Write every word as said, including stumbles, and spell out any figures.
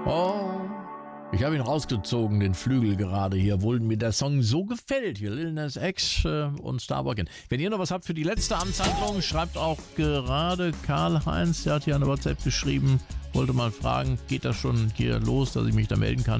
Oh, ich habe ihn rausgezogen, den Flügel gerade hier, obwohl mir der Song so gefällt. Hier Lil Nas X äh, und Starbucks. Wenn ihr noch was habt für die letzte Amtshandlung, schreibt auch gerade Karl-Heinz, der hat hier eine WhatsApp geschrieben, wollte mal fragen, geht das schon hier los, dass ich mich da melden kann?